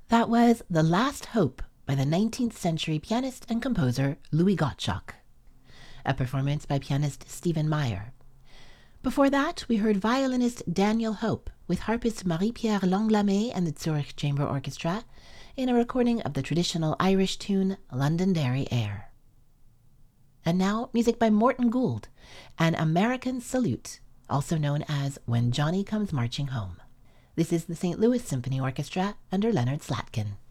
That was The Last Hope by the 19th century pianist and composer Louis Gottschalk, a performance by pianist Stephen Meyer. Before that, we heard violinist Daniel Hope with harpist Marie-Pierre Langlamet and the Zurich Chamber Orchestra in a recording of the traditional Irish tune Londonderry Air. And now, music by Morton Gould, An American Salute, also known as When Johnny Comes Marching Home. This is the St. Louis Symphony Orchestra under Leonard Slatkin.